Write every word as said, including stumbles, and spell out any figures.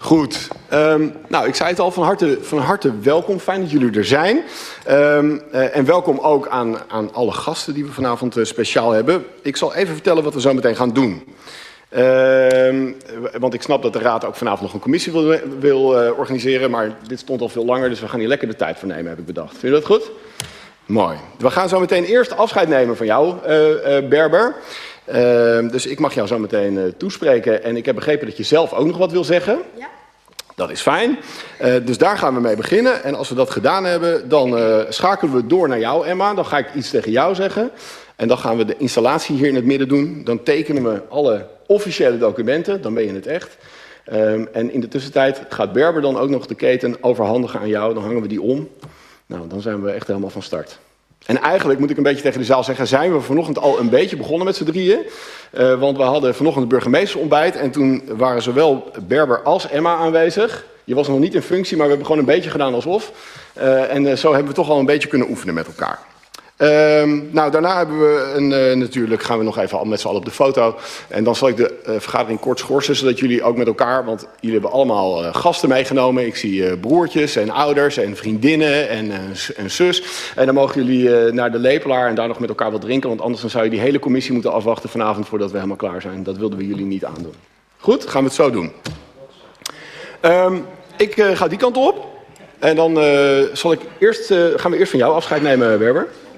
Goed. Um, nou, ik zei het al, van harte, van harte welkom. Fijn dat jullie er zijn. Um, uh, en welkom ook aan, aan alle gasten die we vanavond uh, speciaal hebben. Ik zal even vertellen wat we zo meteen gaan doen. Uh, want ik snap dat de Raad ook vanavond nog een commissie wil, wil uh, organiseren. Maar dit stond al veel langer, dus we gaan hier lekker de tijd voor nemen, heb ik bedacht. Vind je dat goed? Mooi. We gaan zo meteen eerst afscheid nemen van jou, uh, uh, Berber. Uh, dus ik mag jou zo meteen uh, toespreken. En ik heb begrepen dat je zelf ook nog wat wil zeggen. Ja. Dat is fijn. Uh, dus daar gaan we mee beginnen. En als we dat gedaan hebben, dan uh, schakelen we door naar jou, Emma. Dan ga ik iets tegen jou zeggen. En dan gaan we de installatie hier in het midden doen. Dan tekenen we alle officiële documenten. Dan ben je het echt. Um, en in de tussentijd gaat Berber dan ook nog de keten overhandigen aan jou. Dan hangen we die om. Nou, dan zijn we echt helemaal van start. En eigenlijk moet ik een beetje tegen de zaal zeggen, zijn we vanochtend al een beetje begonnen met z'n drieën. Uh, want we hadden vanochtend het burgemeesterontbijt en toen waren zowel Berber als Emma aanwezig. Je was nog niet in functie, maar we hebben gewoon een beetje gedaan alsof. Uh, en uh, zo hebben we toch al een beetje kunnen oefenen met elkaar. Uh, nou, daarna hebben we een, uh, natuurlijk gaan we nog even al met z'n allen op de foto. En dan zal ik de uh, vergadering kort schorsen, zodat jullie ook met elkaar, want jullie hebben allemaal uh, gasten meegenomen. Ik zie uh, broertjes en ouders en vriendinnen en, uh, en zus. En dan mogen jullie uh, naar de lepelaar en daar nog met elkaar wat drinken. Want anders dan zou je die hele commissie moeten afwachten vanavond voordat we helemaal klaar zijn. Dat wilden we jullie niet aandoen. Goed, gaan we het zo doen. Um, ik uh, ga die kant op. En dan uh, zal ik eerst, uh, gaan we eerst van jou afscheid nemen, Berber.